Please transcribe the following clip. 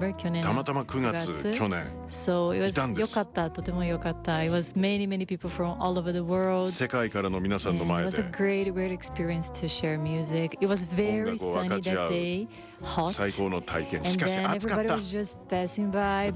November 去年たまたま9月去年 So it いたん was です。 良かった、とても良かった。It was many people from all over the world. 世界からの皆さんの And 前 it was a で great experience to share music. It was 音 very 楽を分か sunny ち合 that う day, hot. 最高の体験。し And かし then 暑かっ everybody た。 was just passing by,